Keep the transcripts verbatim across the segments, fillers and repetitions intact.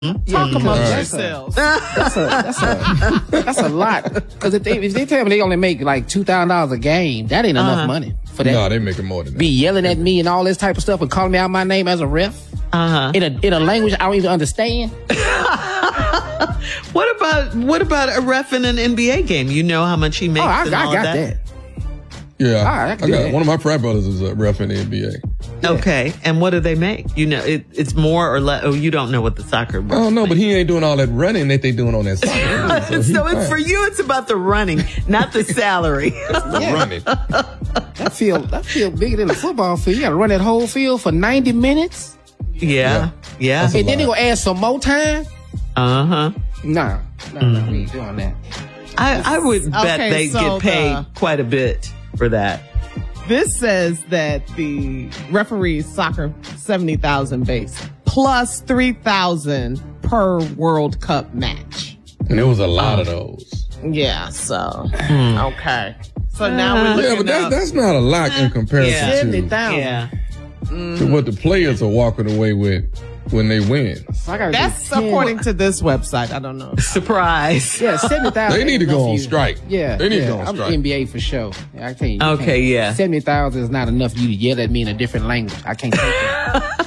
Talk amongst yourselves. That's a that's a that's a lot. Because if they if they tell me they only make like two thousand dollars a game, that ain't enough uh-huh. money for that. No, they making more than that. Be yelling at me and all this type of stuff and calling me out my name as a ref uh-huh. in a in a language I don't even understand. What about what about a ref in an N B A game? You know how much he makes. Oh, I, and I all got that. that. Yeah, I, I, I got that. one of my frat brothers is a ref in the N B A. Yeah. Okay, and what do they make? You know, it, it's more or less. Oh, you don't know what the soccer. I don't know, but he ain't doing all that running that they doing on that soccer. so so it's for you. It's about the running, not the salary. The running. That field that field bigger than a football field. You got to run that whole field for ninety minutes. Yeah, yeah. And then they gonna add some more time. Uh huh. Nah, nah, nah, we ain't doing that. I, I would bet Okay, they so get paid the- quite a bit for that. This says that the referees soccer seventy thousand base plus three thousand per World Cup match. And there was a lot of those. Yeah, so okay. So now we're Yeah, looking but that, up. that's not a lot in comparison Yeah. Seventy to, thousand. Yeah. to what the players are walking away with when they win. I gotta That's do ten. according to this website. I don't know. Surprise. Yeah, seventy thousand. They need to go on strike. Yeah, They need to yeah. go on I'm strike. N B A for sure. Yeah, I can't. Okay, can't. yeah. Seventy thousand is not enough for you to yell at me in a different language. I can't take that.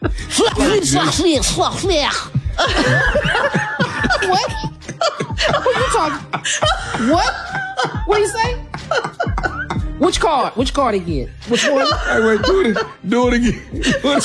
What? What you talking? What? What you say? Which card? Which card he get? Which one? Hey, wait, do it, do it again.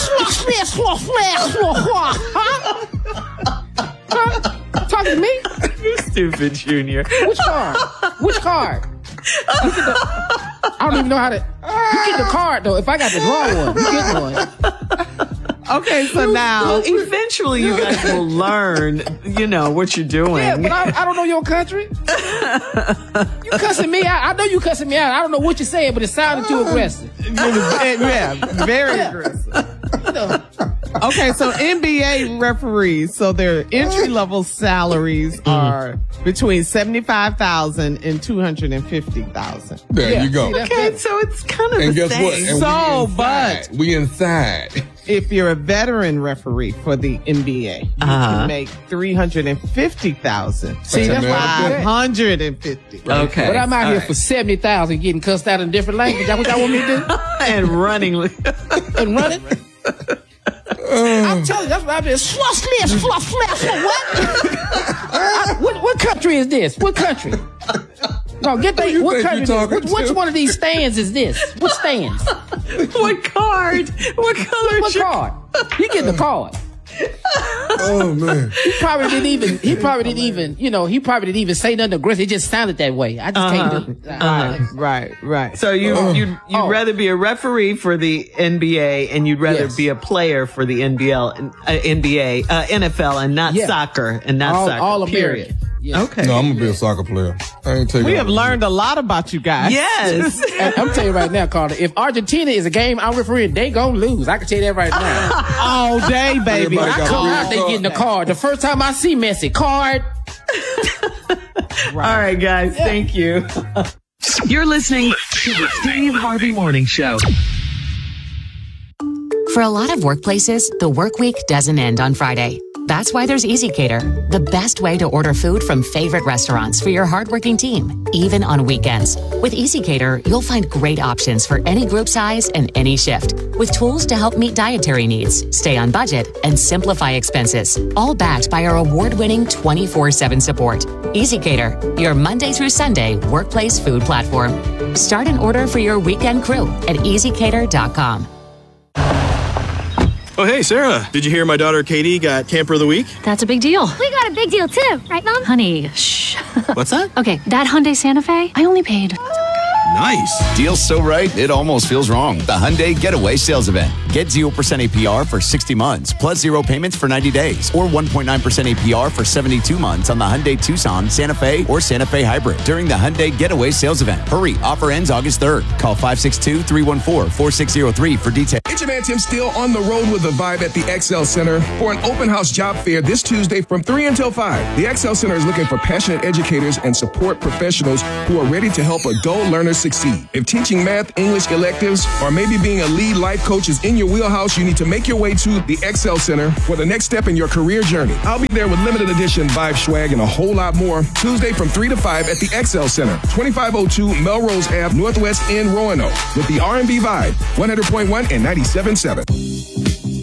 Huh? Talking to me? You stupid, Junior. Which card? Which card? You get the, I don't even know how to. You get the card though. If I got the draw one, you get one. Okay, so now Well, eventually you guys will learn, you know, what you're doing. Yeah, but I, I don't know your country. You cussing me out. I know you cussing me out. I don't know what you're saying, but it sounded too aggressive. yeah, very aggressive. You know. Okay, so N B A referees, so their entry level salaries are between seventy-five thousand and two hundred fifty thousand. There Yeah, you go. see, that's Okay, better. so it's kind of And the guess same. what? And So, we inside. We inside. If you're a veteran referee for the N B A, you Uh-huh. can make three hundred fifty thousand. See, that's why I five hundred fifty. Okay. But I'm out All here right. for seventy thousand getting cussed out in a different language. That what y'all want me to do? and running. And running? I'm telling you, that's what I'm just fluff, fluff, fluff, fluff. What? what? What country is this? What country? No, get that. you What think country? you Is talking this? Which, which to? one of these stands is this? What stands? What card? What color What is your card? He get the card. Oh, man. He probably didn't even. He probably didn't even. You know, he probably didn't even say nothing aggressive. It just sounded that way. I just can't do it. Right, right, right. So you you you'd Oh. rather be a referee for the N B A and you'd rather Yes. be a player for the N B L and uh, N B A uh, N F L and not Yeah. soccer and not All, soccer. all period. American. Yeah. Okay. No, I'm going to be a soccer player. I ain't taking We all have this learned a lot about you guys. Yes. And I'm telling you right now, Carter. If Argentina is a game I'm refereeing, they gonna lose. I can tell you that right now. All day, baby. Everybody I got come a out, they card. getting the card. The first time I see Messi, card. All right, guys. Thank you. You're listening to the Steve Harvey Morning Show. For a lot of workplaces, the work week doesn't end on Friday. That's why there's EasyCater, the best way to order food from favorite restaurants for your hardworking team, even on weekends. With EasyCater, you'll find great options for any group size and any shift, with tools to help meet dietary needs, stay on budget, and simplify expenses, all backed by our award-winning twenty-four seven support. EasyCater, your Monday through Sunday workplace food platform. Start an order for your weekend crew at easy cater dot com. Oh, hey, Sarah. Did you hear my daughter Katie got Camper of the Week? That's a big deal. We got a big deal too, right, Mom? Honey, shh. What's that? Okay, that Hyundai Santa Fe, I only paid. Nice. Deal's so right, it almost feels wrong. The Hyundai Getaway Sales Event. Get zero percent A P R for sixty months, plus zero payments for ninety days, or one point nine percent A P R for seventy-two months on the Hyundai Tucson, Santa Fe, or Santa Fe Hybrid during the Hyundai Getaway Sales Event. Hurry, offer ends August third. Call five six two, three one four, four six zero three for details. Teacher Man Tim still on the road with the vibe at the Excel Center for an open house job fair this Tuesday from three until five. The Excel Center is looking for passionate educators and support professionals who are ready to help adult learners succeed. If teaching math, English electives, or maybe being a lead life coach is in your wheelhouse, you need to make your way to the Excel Center for the next step in your career journey. I'll be there with limited edition vibe swag and a whole lot more Tuesday from three to five at the Excel Center, twenty-five oh two Melrose Avenue, Northwest in Roanoke, with the R and B vibe, one hundred point one and ninety-seven point seven.